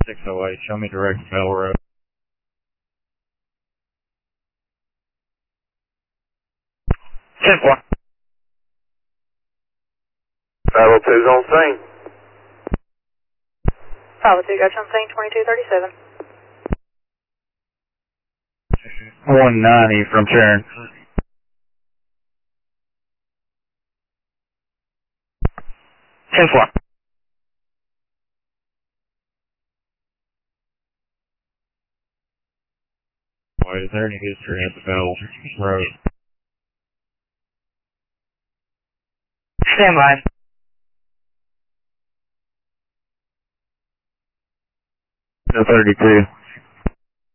608, show me direct to Bell Road. Simple. 502's on scene. 502, got you on scene, 2237. 190 from Sharon. Simple. Wait, is there any history at the Bell Road? Stand by. No 32.